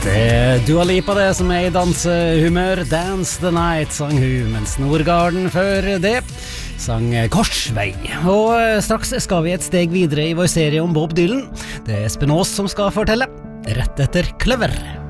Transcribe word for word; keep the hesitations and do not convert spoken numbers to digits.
Det er Dua Lipa det som er i dansehumør. Dance the night sang hun, mens Nordgarden før det sang Korsvei. Og straks skal vi et steg videre i vår serie om Bob Dylan. Det er Espen Aas som skal fortelle, rett etter Kløver.